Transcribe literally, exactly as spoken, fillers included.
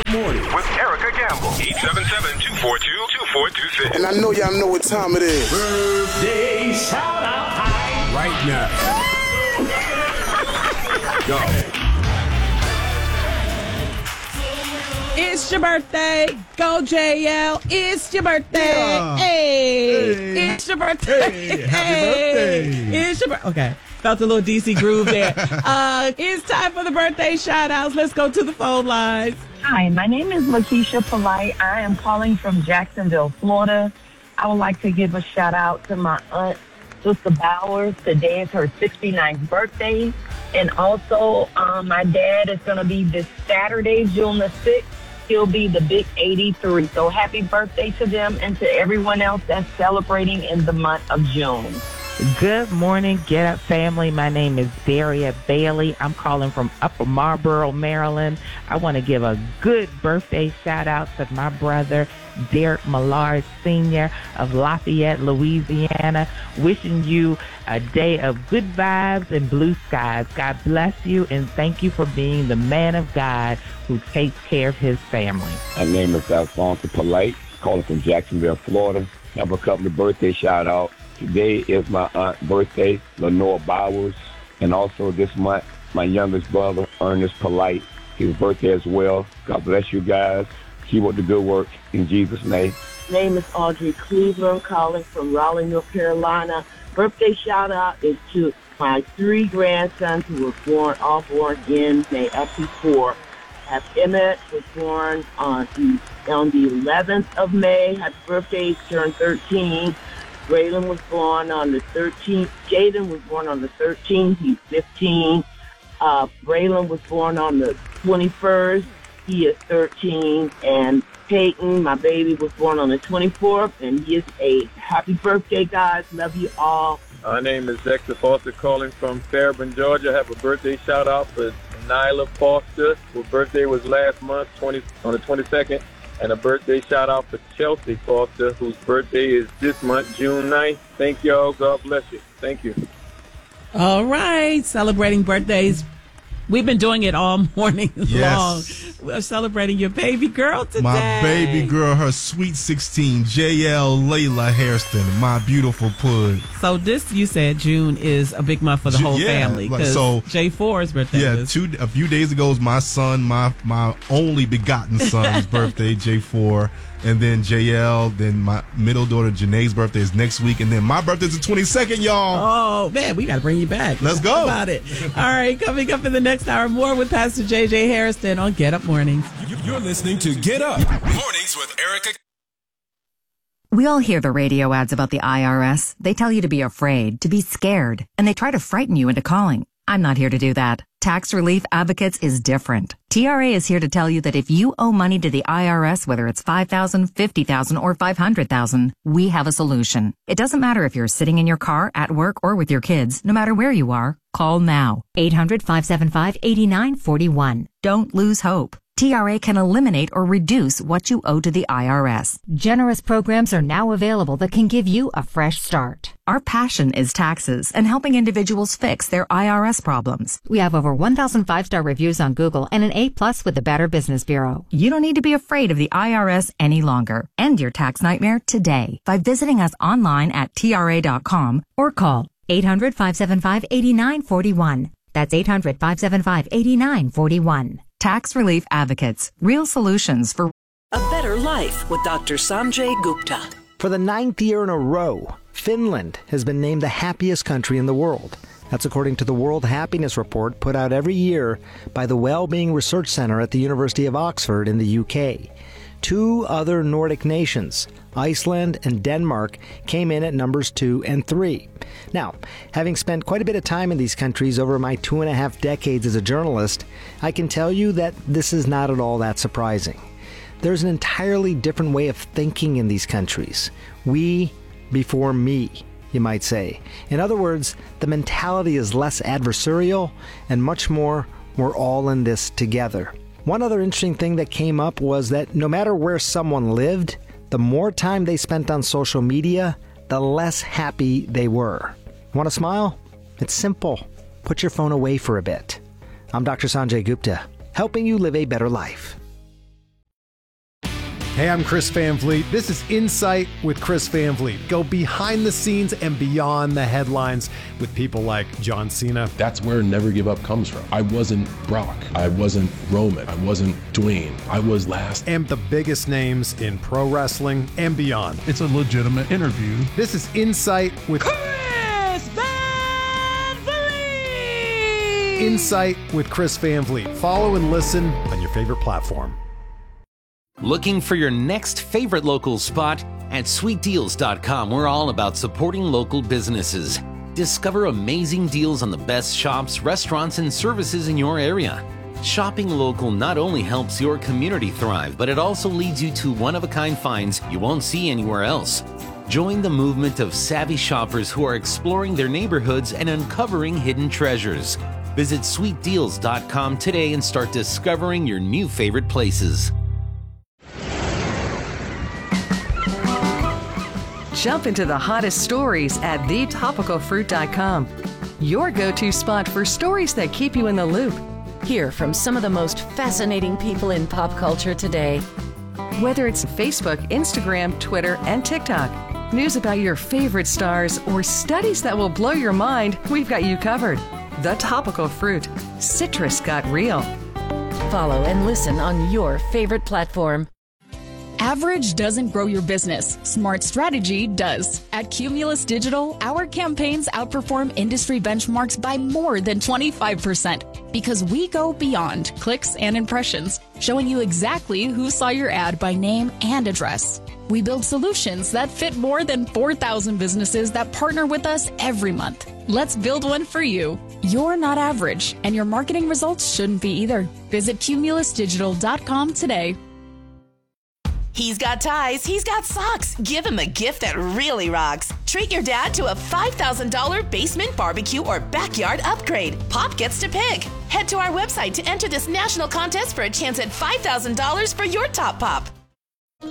Morning with Erica Gamble. eight seven seven, two four two, two four two six. And I know y'all know what time it is. Birthday shout out time. Right now. Go. It's your birthday. Go, J L. It's your birthday. Yeah. Hey. Hey. It's your birthday. Hey. Happy birthday. It's your birthday. Okay. Felt a little D C groove there. uh, it's time for the birthday shout outs. Let's go to the phone lines. Hi, my name is Lakeisha Polite. I am calling from Jacksonville, Florida. I would like to give a shout out to my aunt, Sister Bowers. Today is her sixty-ninth birthday. And also, um, my dad is going to be this Saturday, June the sixth. He'll be the big eighty-three. So happy birthday to them and to everyone else that's celebrating in the month of June. Good morning, Get Up family. My name is Daria Bailey. I'm calling from Upper Marlboro, Maryland. I want to give a good birthday shout out to my brother, Derek Millard Senior of Lafayette, Louisiana. Wishing you a day of good vibes and blue skies. God bless you, and thank you for being the man of God who takes care of his family. My name is Alfonso Polite, calling from Jacksonville, Florida. I have a couple of birthday shout outs. Today is my aunt's birthday, Lenore Bowers, and also this month, my youngest brother, Ernest Polite, his birthday as well. God bless you guys. Keep up the good work in Jesus' name. Name is Audrey Cleveland, calling from Raleigh, North Carolina. Birthday shout out is to my three grandsons who were born, all born in May up to four. Have Emmett was born on the on the eleventh of May. Happy birthday, turned thirteen. Braylon was born on the thirteenth. Jaden was born on the thirteenth. He's fifteen. Uh, Braylon was born on the twenty-first. He is thirteen. And Peyton, my baby, was born on the twenty-fourth. And he is eight. Happy birthday, guys. Love you all. My name is Dexter Foster, calling from Fairburn, Georgia. I have a birthday shout out for Nyla Foster, whose birthday was last month, twenty on the twenty-second. And a birthday shout out for Chelsea Foster, whose birthday is this month, June ninth. Thank y'all. God bless you. Thank you. All right. Celebrating birthdays. We've been doing it all morning Yes. long. We're celebrating your baby girl today. My baby girl, her sweet sixteen, J L Layla Hairston, my beautiful pud. So this, you said June is a big month for the Ju- whole yeah, family. like, Because so- J four's birthday Yeah, is. two a few days ago was my son, my my only begotten son's birthday, J four, and then J L. Then my middle daughter Janae's birthday is next week, and then my birthday's the twenty-second, y'all. Oh, man, we got to bring you back. Let's go. How about it. All right, coming up in the next hour, more with Pastor J J Harrison on Get Up Mornings. You're listening to Get Up Mornings with Erica. We all hear the radio ads about the I R S. They tell you to be afraid, to be scared, and they try to frighten you into calling. I'm not here to do that. Tax Relief Advocates is different. T R A is here to tell you that if you owe money to the I R S, whether it's five thousand dollars, fifty thousand dollars, or five hundred thousand dollars, we have a solution. It doesn't matter if you're sitting in your car, at work, or with your kids. No matter where you are, call now. eight hundred, five seven five, eight nine four one. Don't lose hope. T R A can eliminate or reduce what you owe to the I R S. Generous programs are now available that can give you a fresh start. Our passion is taxes and helping individuals fix their I R S problems. We have over one thousand five-star reviews on Google and an A plus with the Better Business Bureau. You don't need to be afraid of the I R S any longer. End your tax nightmare today by visiting us online at T R A dot com or call eight hundred, five seven five, eight nine four one. That's eight hundred, five seven five, eight nine four one. Tax Relief Advocates. Real solutions for a better life with Doctor Sanjay Gupta. For the ninth year in a row, Finland has been named the happiest country in the world. That's according to the World Happiness Report put out every year by the Wellbeing Research Center at the University of Oxford in the U K. Two other Nordic nations, Iceland and Denmark, came in at numbers two and three. Now, having spent quite a bit of time in these countries over my two and a half decades as a journalist, I can tell you that this is not at all that surprising. There's an entirely different way of thinking in these countries. We before me, you might say. In other words, the mentality is less adversarial and much more, we're all in this together. One other interesting thing that came up was that no matter where someone lived, the more time they spent on social media, the less happy they were. Want to smile? It's simple. Put your phone away for a bit. I'm Doctor Sanjay Gupta, helping you live a better life. Hey, I'm Chris Van Vliet. This is Insight with Chris Van Vliet. Go behind the scenes and beyond the headlines with people like John Cena. That's where Never Give Up comes from. I wasn't Brock. I wasn't Roman. I wasn't Dwayne. I was last. And the biggest names in pro wrestling and beyond. It's a legitimate interview. This is Insight with Chris Van Vliet. Insight with Chris Van Vliet. Follow and listen on your favorite platform. Looking for your next favorite local spot? At sweet deals dot com, we're all about supporting local businesses. Discover amazing deals on the best shops, restaurants, and services in your area. Shopping local not only helps your community thrive, but it also leads you to one-of-a-kind finds you won't see anywhere else. Join the movement of savvy shoppers who are exploring their neighborhoods and uncovering hidden treasures. Visit sweet deals dot com today and start discovering your new favorite places. Jump into the hottest stories at the topical fruit dot com. Your go-to spot for stories that keep you in the loop. Hear from some of the most fascinating people in pop culture today. Whether it's Facebook, Instagram, Twitter, and TikTok, news about your favorite stars, or studies that will blow your mind, we've got you covered. The Topical Fruit. Citrus got real. Follow and listen on your favorite platform. Average doesn't grow your business. Smart strategy does. At Cumulus Digital, our campaigns outperform industry benchmarks by more than twenty-five percent because we go beyond clicks and impressions, showing you exactly who saw your ad by name and address. We build solutions that fit more than four thousand businesses that partner with us every month. Let's build one for you. You're not average, and your marketing results shouldn't be either. Visit cumulus digital dot com today. He's got ties, he's got socks. Give him a gift that really rocks. Treat your dad to a five thousand dollars basement barbecue or backyard upgrade. Pop gets to pick. Head to our website to enter this national contest for a chance at five thousand dollars for your top pop.